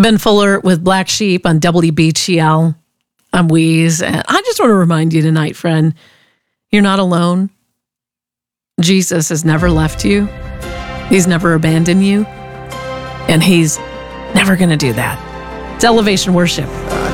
Ben Fuller with Black Sheep on WBGL. I'm Weeze, and I just want to remind you tonight, friend, you're not alone. Jesus has never left you. He's never abandoned you, and he's never going to do that. It's Elevation Worship.